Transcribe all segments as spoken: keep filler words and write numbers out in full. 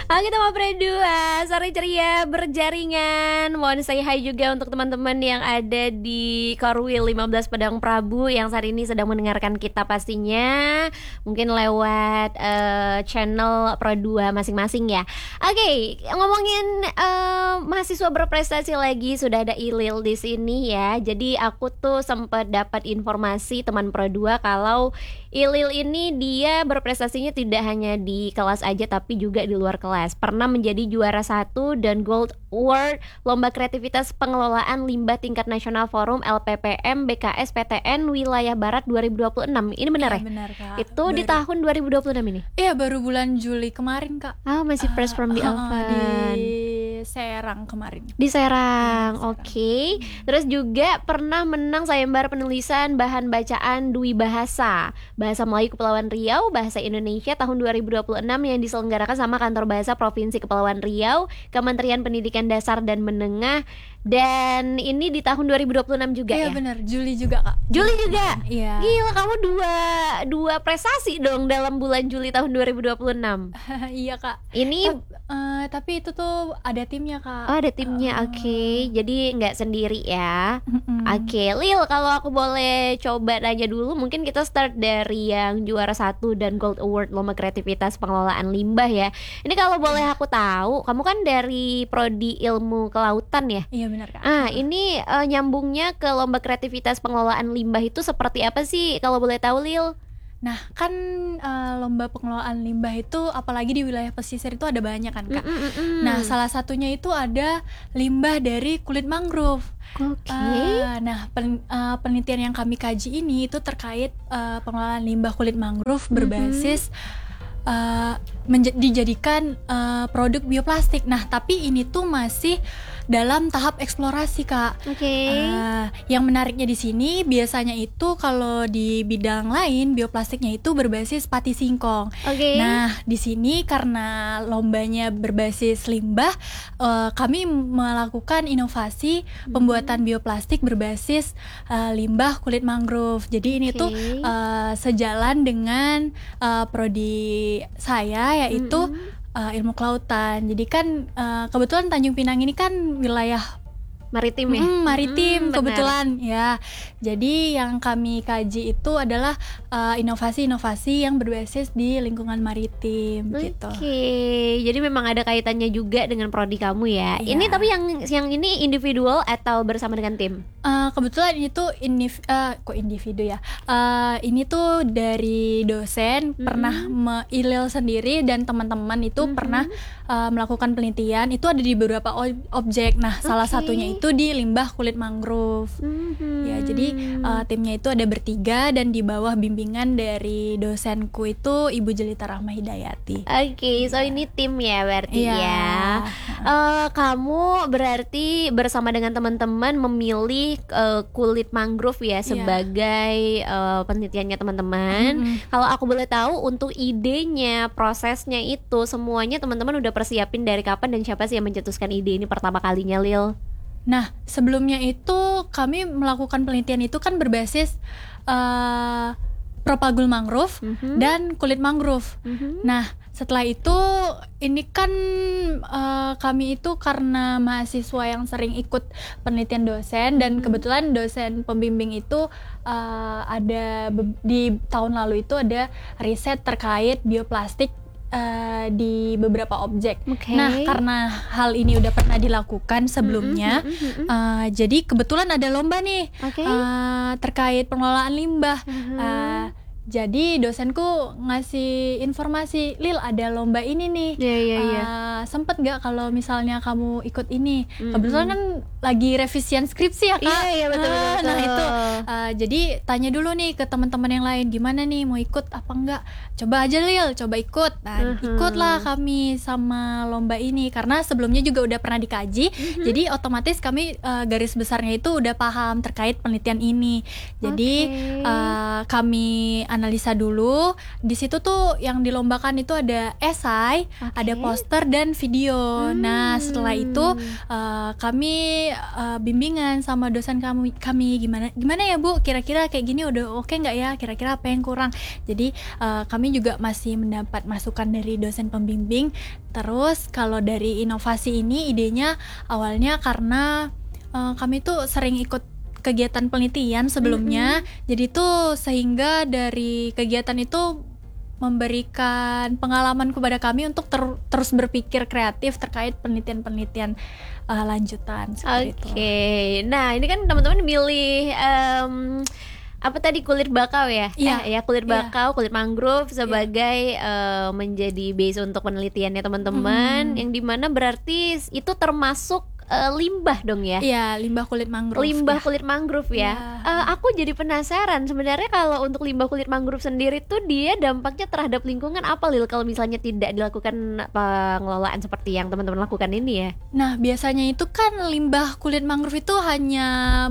Oke teman Predua, sore ceria berjaringan. Mohon say hi juga untuk teman-teman yang ada di Korwil lima belas Padang Prabu yang saat ini sedang mendengarkan kita pastinya. Mungkin lewat uh, channel Predua masing-masing ya. Oke, ngomongin uh, mahasiswa berprestasi lagi, sudah ada Ilil di sini ya. Jadi aku tuh sempat dapat informasi teman Predua kalau Ilil ini dia berprestasinya tidak hanya di kelas aja tapi juga di luar kelas. Pernah menjadi juara satu dan Gold Award Lomba Kreativitas Pengelolaan Limbah Tingkat Nasional Forum L P P M B K S P T N Wilayah Barat dua ribu dua puluh enam. Ini benar ya? Ya benar, Kak. Itu baru, di tahun dua ribu dua puluh enam ini? Iya, baru bulan Juli kemarin, Kak. Ah, masih fresh from the uh, oven. uh, Di Serang kemarin. Di Serang, ya, oke. Okay. Terus juga pernah menang sayembara penulisan bahan bacaan Dwi Bahasa Bahasa Melayu Kepulauan Riau, Bahasa Indonesia tahun dua ribu dua puluh enam yang diselenggarakan sama Kantor Bahasa Provinsi Kepulauan Riau, Kementerian Pendidikan Dasar dan Menengah. Dan ini di tahun dua ribu dua puluh enam juga iya, ya? Iya benar, Juli juga, Kak. Juli juga? Iya. Gila, kamu dua dua prestasi dong dalam bulan Juli tahun dua ribu dua puluh enam. Iya, Kak. Ini Ta- uh, tapi itu tuh ada timnya, Kak. Oh, ada timnya, uh, oke. Okay. Jadi nggak sendiri ya. Mm-mm. Oke, okay. Lil, kalau aku boleh coba nanya dulu, mungkin kita start dari yang juara satu dan Gold Award Lomba Kreativitas Pengelolaan Limbah ya. Ini kalau boleh aku tahu, kamu kan dari Prodi Ilmu Kelautan ya? Iya benar, Kak. Ah, ini uh, nyambungnya ke Lomba Kreativitas Pengelolaan Limbah itu seperti apa sih kalau boleh tahu, Lil? Nah, kan uh, lomba pengelolaan limbah itu apalagi di wilayah pesisir itu ada banyak kan, Kak. Mm-mm-mm. Nah, salah satunya itu ada limbah dari kulit mangrove. Oke. Okay. Uh, nah, pen, uh, penelitian yang kami kaji ini itu terkait uh, pengelolaan limbah kulit mangrove mm-hmm. berbasis uh, menj- dijadikan uh, produk bioplastik. Nah, tapi ini tuh masih dalam tahap eksplorasi, Kak. Oke. Okay. Uh, yang menariknya di sini biasanya itu kalau di bidang lain bioplastiknya itu berbasis pati singkong. Oke. Okay. Nah, di sini karena lombanya berbasis limbah, uh, kami melakukan inovasi hmm. pembuatan bioplastik berbasis uh, limbah kulit mangrove. Jadi ini okay. tuh uh, sejalan dengan uh, prodi saya yaitu hmm. Uh, ilmu kelautan. Jadi kan uh, kebetulan Tanjung Pinang ini kan wilayah maritim ya? Mm, maritim mm, kebetulan ya. Jadi yang kami kaji itu adalah uh, inovasi-inovasi yang berbasis di lingkungan maritim okay. gitu. Oke, jadi memang ada kaitannya juga dengan prodi kamu ya. Yeah. Ini tapi yang yang ini individual atau bersama dengan tim? Uh, kebetulan ini tuh indiv- uh, kok individu ya. Uh, ini tuh dari dosen mm-hmm. pernah me-ilil sendiri dan teman-teman itu mm-hmm. pernah uh, melakukan penelitian. Itu ada di beberapa ob- objek. Nah, okay. salah satunya itu itu di limbah kulit mangrove. Mm-hmm. Ya, jadi uh, timnya itu ada bertiga dan di bawah bimbingan dari dosenku itu Ibu Jelita Rahma Hidayati. Oke, okay, so ini tim ya berarti yeah. ya. Uh, kamu berarti bersama dengan teman-teman memilih uh, kulit mangrove ya sebagai yeah. uh, penelitiannya teman-teman. Mm-hmm. Kalau aku boleh tahu untuk idenya, prosesnya itu semuanya teman-teman udah persiapin dari kapan dan siapa sih yang mencetuskan ide ini pertama kalinya, Lil? Nah, sebelumnya itu kami melakukan penelitian itu kan berbasis uh, propagul mangrove mm-hmm. dan kulit mangrove. Mm-hmm. Nah, setelah itu ini kan uh, kami itu karena mahasiswa yang sering ikut penelitian dosen dan mm-hmm. kebetulan dosen pembimbing itu uh, ada be- di tahun lalu itu ada riset terkait bioplastik Uh, di beberapa objek. Okay. Nah, karena hal ini udah pernah dilakukan sebelumnya, mm-hmm, mm-hmm. Uh, jadi kebetulan ada lomba nih okay. uh, terkait pengelolaan limbah. Mm-hmm. Uh, Jadi dosenku ngasih informasi, Lil ada lomba ini nih, yeah, yeah, yeah. uh, sempet nggak kalau misalnya kamu ikut ini? Mm-hmm. Kebetulan kan lagi revisian skripsi ya kak. Iya iya betul betul. Uh, nah itu, uh, jadi tanya dulu nih ke teman-teman yang lain gimana nih mau ikut apa enggak? Coba aja Lil, coba ikut. Nah mm-hmm. ikutlah kami sama lomba ini karena sebelumnya juga udah pernah dikaji, mm-hmm. jadi otomatis kami uh, garis besarnya itu udah paham terkait penelitian ini. Jadi okay. uh, kami analisa dulu. Di situ tuh yang dilombakan itu ada esai, okay. ada poster dan video. Hmm. Nah setelah itu uh, kami uh, bimbingan sama dosen kami, kami gimana gimana ya Bu, kira-kira kayak gini udah oke okay nggak ya? Kira-kira apa yang kurang? Jadi uh, kami juga masih mendapat masukan dari dosen pembimbing. Terus kalau dari inovasi ini idenya awalnya karena uh, kami tuh sering ikut kegiatan penelitian sebelumnya, mm-hmm. jadi tuh sehingga dari kegiatan itu memberikan pengalaman kepada kami untuk ter- terus berpikir kreatif terkait penelitian-penelitian uh, lanjutan seperti itu. Oke, nah ini kan teman-teman milih um, apa tadi kulit bakau ya? Iya. Eh, ya kulit bakau, yeah. kulit mangrove sebagai yeah. uh, menjadi base untuk penelitiannya teman-teman, mm. yang dimana berarti itu termasuk Uh, limbah dong ya? Iya, limbah kulit mangrove. Limbah ya. kulit mangrove ya. ya. Uh, aku jadi penasaran sebenarnya kalau untuk limbah kulit mangrove sendiri tuh dia dampaknya terhadap lingkungan apa Lil kalau misalnya tidak dilakukan pengelolaan seperti yang teman-teman lakukan ini ya? Nah, biasanya itu kan limbah kulit mangrove itu hanya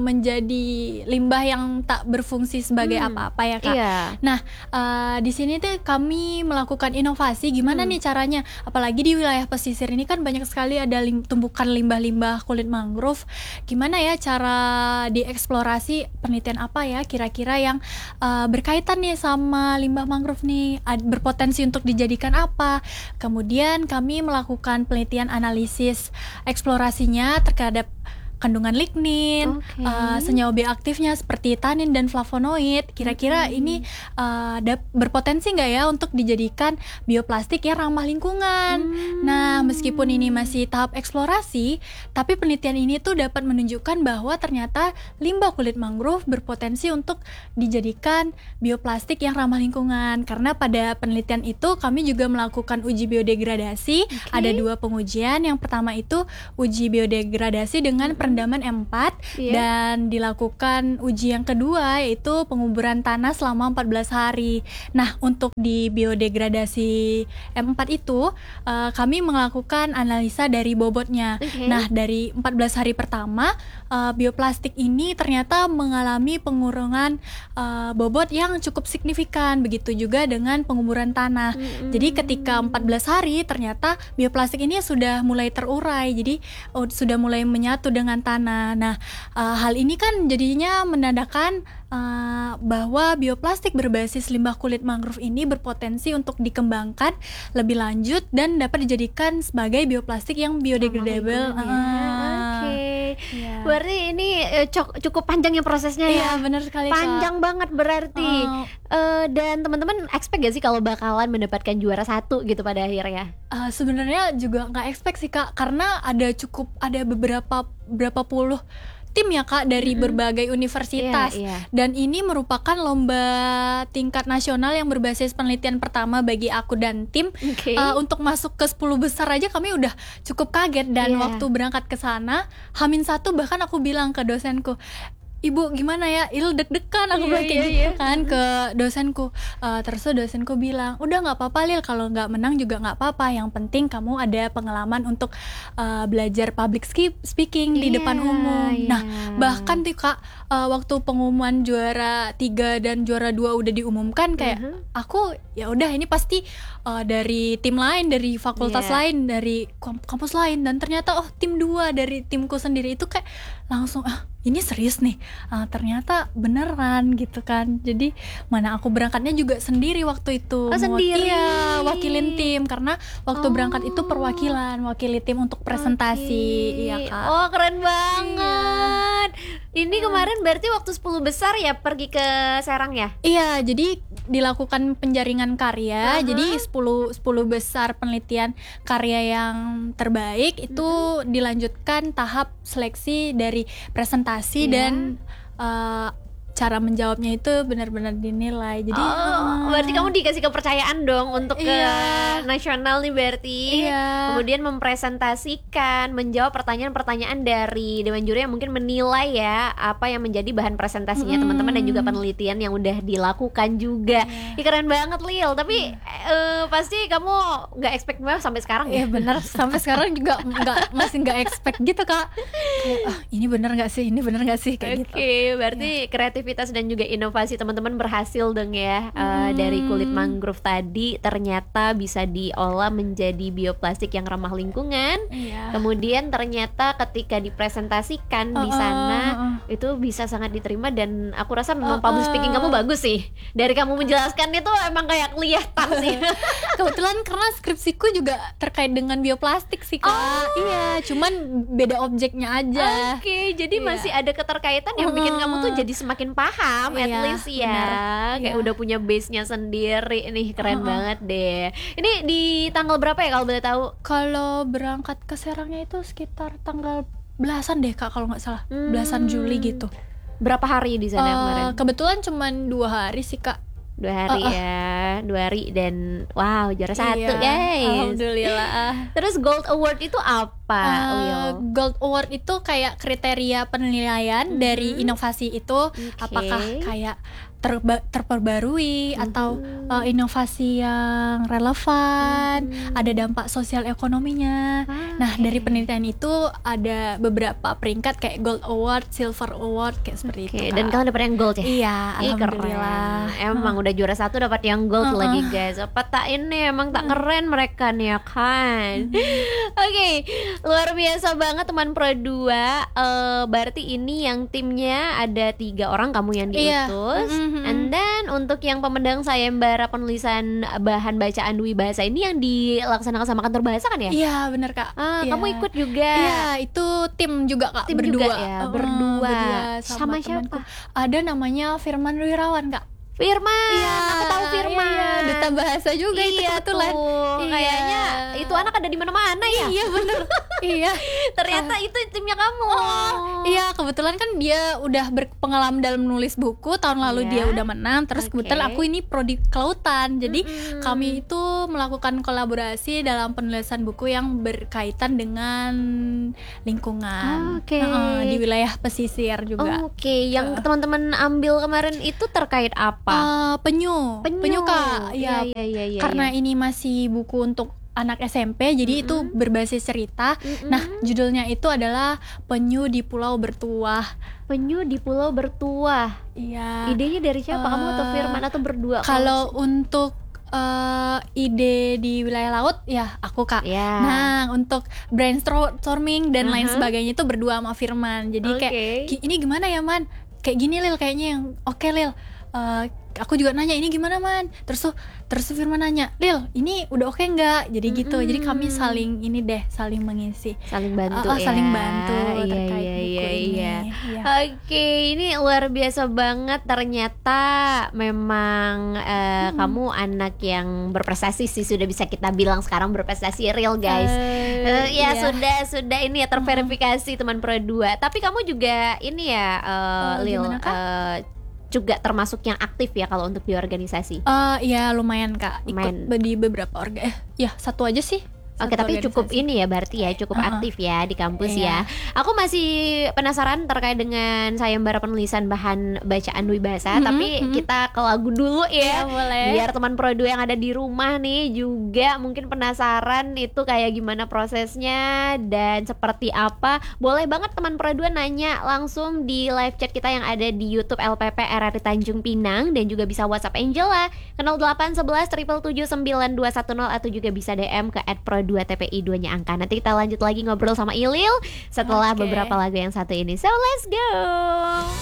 menjadi limbah yang tak berfungsi sebagai hmm. apa-apa ya Kak. Iya. Nah, uh, di sini tuh kami melakukan inovasi gimana hmm. nih caranya? Apalagi di wilayah pesisir ini kan banyak sekali ada lim- tumpukan limbah-limbah kulit mangrove. Gimana ya cara dieksplorasi penelitian apa ya kira-kira yang uh, berkaitan nih sama limbah mangrove nih, ad- berpotensi untuk dijadikan apa. Kemudian kami melakukan penelitian analisis eksplorasinya terhadap kandungan lignin, okay. uh, senyawa bioaktifnya seperti tanin dan flavonoid. Kira-kira hmm. ini uh, dap- berpotensi nggak ya untuk dijadikan bioplastik yang ramah lingkungan. Hmm. Nah, meskipun ini masih tahap eksplorasi, tapi penelitian ini tuh dapat menunjukkan bahwa ternyata limbah kulit mangrove berpotensi untuk dijadikan bioplastik yang ramah lingkungan. Karena pada penelitian itu kami juga melakukan uji biodegradasi. Okay. Ada dua pengujian. Yang pertama itu uji biodegradasi dengan hmm. rendaman M empat, yeah. dan dilakukan uji yang kedua yaitu penguburan tanah selama empat belas hari. Nah, untuk di biodegradasi M empat itu uh, kami melakukan analisa dari bobotnya. Okay. Nah, dari empat belas hari pertama uh, bioplastik ini ternyata mengalami pengurangan uh, bobot yang cukup signifikan. Begitu juga dengan penguburan tanah. Mm-hmm. Jadi ketika empat belas hari ternyata bioplastik ini sudah mulai terurai. Jadi oh, sudah mulai menyatu dengan tanah. Nah, uh, hal ini kan jadinya menandakan uh, bahwa bioplastik berbasis limbah kulit mangrove ini berpotensi untuk dikembangkan lebih lanjut dan dapat dijadikan sebagai bioplastik yang biodegradable. Uh, Oke. Okay. Yeah. Berarti ini uh, cukup panjang ya prosesnya ya. Iya, benar sekali Kak. Panjang banget berarti. Uh, uh, dan teman-teman expect gak sih kalau bakalan mendapatkan juara satu gitu pada akhirnya? Uh, sebenarnya juga nggak expect sih Kak, karena ada cukup ada beberapa berapa puluh tim ya Kak dari mm-hmm. berbagai universitas, yeah, yeah. dan ini merupakan lomba tingkat nasional yang berbasis penelitian pertama bagi aku dan tim. Okay. Uh, untuk masuk ke sepuluh besar aja kami udah cukup kaget, dan yeah. waktu berangkat ke sana Hamin satu bahkan aku bilang ke dosenku, Ibu gimana ya, il deg-degan aku bilang kayak gitu kan ke dosenku. Uh, terus dosenku bilang, udah nggak apa-apa Lil, kalau nggak menang juga nggak apa-apa. Yang penting kamu ada pengalaman untuk uh, belajar public speaking yeah, di depan umum. Yeah. Nah bahkan tuh Kak, uh, waktu pengumuman juara tiga dan juara dua udah diumumkan kayak uh-huh. aku ya udah ini pasti uh, dari tim lain, dari fakultas yeah. lain, dari kampus lain, dan ternyata oh tim dua dari timku sendiri itu kayak langsung ah ini serius nih, uh, ternyata beneran gitu kan. Jadi mana aku berangkatnya juga sendiri waktu itu. Oh, sendiri? Iya, wakilin tim, karena waktu oh. berangkat itu perwakilan, wakili tim untuk presentasi. Okay. Iya Kak. Oh keren banget. Iya. Ini kemarin berarti waktu sepuluh besar ya pergi ke Serang ya? Iya, jadi dilakukan penjaringan karya. Uh-huh. Jadi sepuluh, sepuluh besar penelitian karya yang terbaik itu uh-huh. dilanjutkan tahap seleksi dari presentasi, yeah. dan uh, cara menjawabnya itu benar-benar dinilai. Jadi oh, uh, berarti kamu dikasih kepercayaan dong untuk iya. ke nasional nih berarti. Iya. Kemudian mempresentasikan, menjawab pertanyaan-pertanyaan dari dewan juri yang mungkin menilai ya apa yang menjadi bahan presentasinya hmm. teman-teman dan juga penelitian yang udah dilakukan juga. Iya. Ya, keren banget Lil. Tapi iya. uh, pasti kamu nggak expect banget sampai sekarang ya? Iya benar. Sampai sekarang juga nggak, masih nggak expect gitu Kak. Kayak, oh, ini benar nggak sih? Ini benar nggak sih? Kayak okay, gitu. Oke, berarti ya. kreatif kreativitas dan juga inovasi teman-teman berhasil dong ya. Uh, dari kulit mangrove tadi ternyata bisa diolah menjadi bioplastik yang ramah lingkungan. Iya. Kemudian ternyata ketika dipresentasikan di Uh-uh, sana uh-uh. itu bisa sangat diterima, dan aku rasa memang Uh-uh. public speaking kamu bagus sih. Dari kamu menjelaskan itu emang kayak kelihatan sih. Kebetulan karena skripsiku juga terkait dengan bioplastik sih kak. Oh. Iya, cuman beda objeknya aja. Oke, jadi Iya. masih ada keterkaitan yang bikin Uh-uh. kamu tuh jadi semakin paham, at Iya, least ya. benar. Kayak Iya. udah punya base-nya sendiri nih, keren Uh-uh. banget deh. Ini di tanggal berapa ya kalau boleh tahu? Kalau berangkat ke Serangnya itu sekitar tanggal belasan deh kak kalau nggak salah, belasan Hmm. Juli gitu. Berapa hari di sana Eh, kemarin? kebetulan cuman dua hari sih kak. Dua hari Uh-uh. ya, dua hari dan wow juara satu Iya, guys. alhamdulillah. Terus Gold Award itu apa, Uh, Lil? Gold Award itu kayak kriteria penilaian Mhm. dari inovasi itu, Oke. apakah kayak terba- terperbarui atau Mhm. uh, inovasi yang relevan, Mhm. ada dampak sosial ekonominya. Ah, Nah, oke. dari penelitian itu ada beberapa peringkat kayak Gold Award, Silver Award kayak seperti Oke, itu. dan Kak. kalian dapat yang gold ya? Iya, Ih, alhamdulillah. keren. Emang udah juara satu dapat yang gold Uh-uh. lagi guys. Apa tak ini emang tak keren mereka nih ya kan. Oke, luar biasa banget teman Pro dua. Eh, berarti ini yang timnya ada tiga orang, kamu yang Iya. diutus. Mhm. And then untuk yang pemendang sayembara penulisan bahan bacaan Dwi Bahasa ini yang dilaksanakan sama kantor bahasa kan ya? Iya, benar Kak. Ah, Iya. kamu ikut juga. Iya, itu tim juga Kak, Tim berdua. juga ya, Heeh, berdua. Sama sama, siapa? temanku. Ada namanya Firman Wirawan Kak. Firman, Iya, aku tahu Firman. iya, duta bahasa juga itu Iya kebetulan. tuh, Iya. kayaknya itu anak ada di mana-mana ya. Iya bener. Iya. Ternyata itu timnya kamu. Iya, kebetulan kan dia udah berpengalaman dalam menulis buku. Tahun lalu Iya. dia udah menang. Terus Oke. kebetulan aku ini prodi kelautan. Jadi Mm-mm. kami itu melakukan kolaborasi dalam penulisan buku yang berkaitan dengan lingkungan. Oke. Heeh, di wilayah pesisir juga. Oke, yang teman-teman ambil kemarin itu terkait apa? Eh, penyu. Kak. Iya, Iya, iya, iya, iya. karena iya. ini masih buku untuk anak S M P, jadi itu Mm-mm. berbasis cerita. Mm-mm. Nah, judulnya itu adalah Penyu di Pulau Bertuah. Penyu di Pulau Bertuah. Iya. Idenya dari siapa? Kamu atau Eh, Firman atau berdua? Kalau untuk eh, ide di wilayah laut, ya aku Kak. ya. Nah, untuk brainstorming dan lain Aha. sebagainya itu berdua sama Firman. Jadi kayak Oke. "Gi- ini gimana ya Man? Kayak gini Lil kayaknya yang oke Lil. Eh, aku juga nanya ini gimana Man? Terus tuh terus tuh Firman nanya, Lil ini udah oke nggak? Jadi gitu. Jadi kami Mm-mm. saling ini deh, saling mengisi. saling bantu Oh, oh, ya. saling bantu Iya, terkait iya, buku iya, ini. iya. Iya. Oke, ini luar biasa banget. Ternyata memang eh, Hmm. kamu anak yang berprestasi sih, sudah bisa kita bilang sekarang berprestasi real guys. Eh, Eh, ya iya. sudah sudah ini ya terverifikasi teman Pro dua. Tapi kamu juga ini ya eh, Oh, Lil gimana, Kak? eh, juga termasuk yang aktif ya kalau untuk di organisasi. Eh, ya lumayan Kak, Lumayan. ikut di beberapa orga. Eh, ya satu aja sih. Oke, Satu tapi cukup organisasi. ini ya berarti ya cukup Uh-uh. aktif ya di kampus Iya. ya. Aku masih penasaran terkait dengan sayembara penulisan bahan bacaan Dwi Bahasa, Mhm, tapi mhm. kita ke lagu dulu ya. Iya, boleh. Biar teman Pro dua yang ada di rumah nih juga mungkin penasaran itu kayak gimana prosesnya dan seperti apa. Boleh banget teman Pro dua nanya langsung di live chat kita yang ada di YouTube L P P R R I Tanjung Pinang, dan juga bisa WhatsApp Angela ke nol delapan satu satu tujuh tujuh sembilan dua satu nol, atau juga bisa D M ke at pro dua T P I dua nya angka. Nanti kita lanjut lagi ngobrol sama Ilil setelah Oke. beberapa lagu yang satu ini. So let's go.